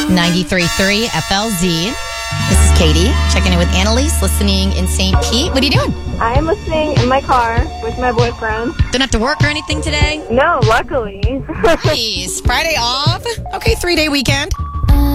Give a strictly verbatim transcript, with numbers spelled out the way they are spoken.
ninety-three point three F L Z. This is Katie, checking in with Annalise, listening in Saint Pete. What are you doing? I am listening in my car with my boyfriend. Don't have to work or anything today? No, luckily. Nice. Friday off? Okay, three-day weekend.